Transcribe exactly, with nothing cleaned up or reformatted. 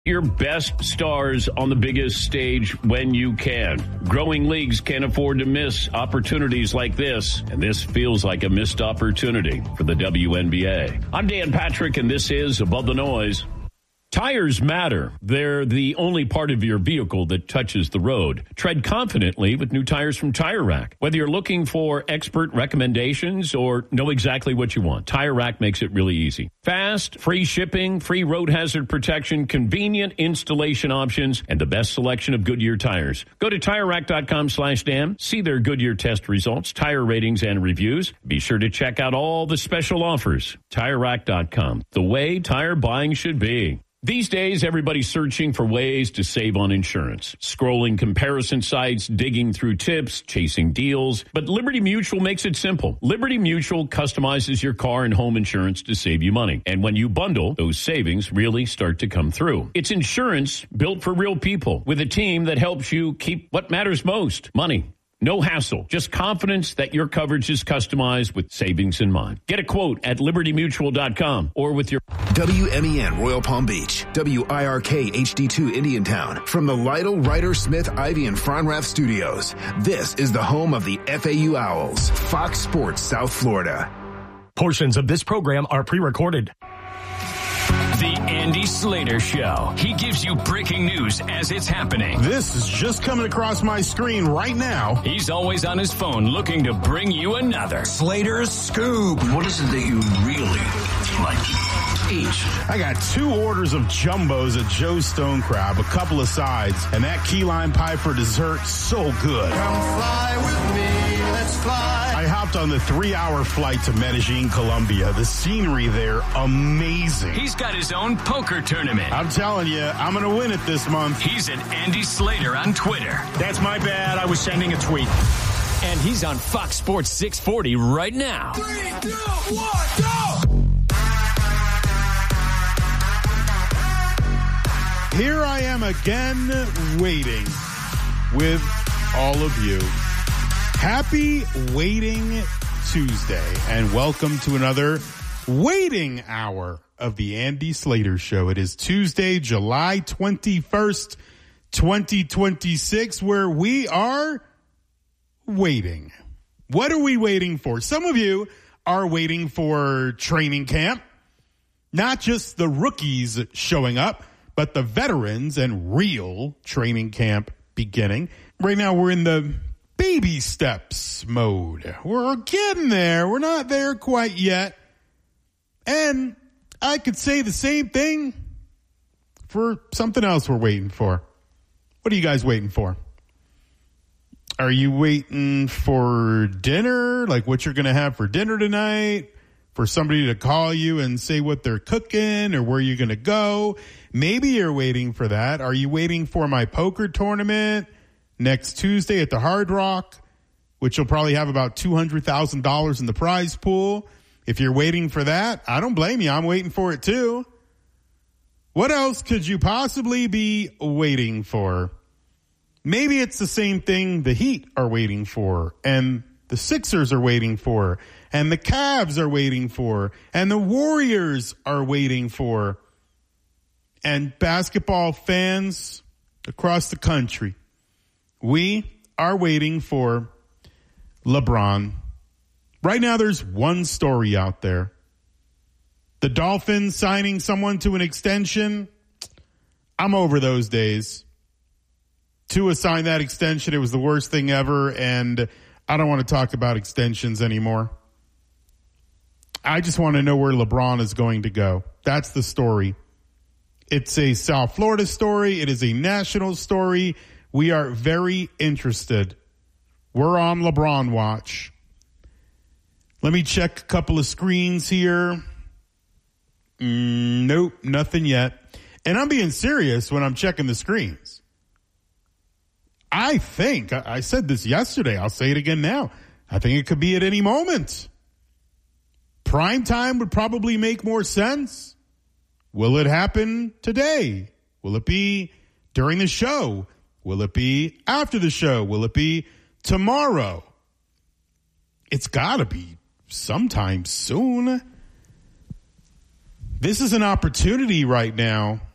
Your best stars on the biggest stage when you can. Growing leagues can't afford to miss opportunities like this, and this feels like a missed opportunity for the W N B A. I'm Dan Patrick, and this is Above the Noise. Tires matter. They're the only part of your vehicle that touches the road. Tread confidently with new tires from Tire Rack. Whether you're looking for expert recommendations or know exactly what you want, Tire Rack makes it really easy. Fast, free shipping, free road hazard protection, convenient installation options, and the best selection of Goodyear tires. Go to Tire Rack dot com slash Dan. See their Goodyear test results, tire ratings, and reviews. Be sure to check out all the special offers. Tire Rack dot com. The way tire buying should be. These days, everybody's searching for ways to save on insurance. Scrolling comparison sites, digging through tips, chasing deals. But Liberty Mutual makes it simple. Liberty Mutual customizes your car and home insurance to save you money. And when you bundle, those savings really start to come through. It's insurance built for real people with a team that helps you keep what matters most, money. No hassle, just confidence that your coverage is customized with savings in mind. Get a quote at liberty mutual dot com or with your W M E N Royal Palm Beach, W I R K H D two Indiantown. From the Lytle, Ryder, Smith, Ivy, and Fronrath studios, this is the home of the F A U Owls, Fox Sports South Florida. Portions of this program are pre-recorded. The Andy Slater Show. He gives you breaking news as it's happening. This is just coming across my screen right now. He's always on his phone looking to bring you another Slater's Scoop. What is it that you really like to eat? I got two orders of jumbos at Joe's Stone Crab, a couple of sides, and that key lime pie for dessert, so good. Come fly with me, let's fly. I hopped on the three-hour flight to Medellin, Colombia. The scenery there, amazing. He's got his own poker tournament. I'm telling you, I'm going to win it this month. He's at Andy Slater on Twitter. That's my bad. I was sending a tweet. And he's on Fox Sports six forty right now. Three, two, one, go! Here I am again, waiting with all of you. Happy Waiting Tuesday, and welcome to another waiting hour of the Andy Slater Show. It is Tuesday, July twenty-first, twenty twenty-six, where we are waiting. What are we waiting for? Some of you are waiting for training camp, not just the rookies showing up, but the veterans and real training camp beginning. Right now, we're in the baby steps mode. We're getting there. We're not there quite yet. And I could say the same thing for something else we're waiting for. What are you guys waiting for? Are you waiting for dinner? Like what you're going to have for dinner tonight? For somebody to call you and say what they're cooking or where you're going to go? Maybe you're waiting for that. Are you waiting for my poker tournament next Tuesday at the Hard Rock, which will probably have about two hundred thousand dollars in the prize pool? If you're waiting for that, I don't blame you. I'm waiting for it too. What else could you possibly be waiting for? Maybe it's the same thing the Heat are waiting for, and the Sixers are waiting for, and the Cavs are waiting for, and the Warriors are waiting for, and basketball fans across the country. We are waiting for LeBron. Right now, there's one story out there. The Dolphins signing someone to an extension. I'm over those days. Tua signed that extension. It was the worst thing ever, and I don't want to talk about extensions anymore. I just want to know where LeBron is going to go. That's the story. It's a South Florida story. It is a national story. We are very interested. We're on LeBron watch. Let me check a couple of screens here. Mm, nope, nothing yet. And I'm being serious when I'm checking the screens. I think, I said this yesterday, I'll say it again now. I think it could be at any moment. Prime time would probably make more sense. Will it happen today? Will it be during the show? Will it be after the show? Will it be tomorrow? It's got to be sometime soon. This is an opportunity right now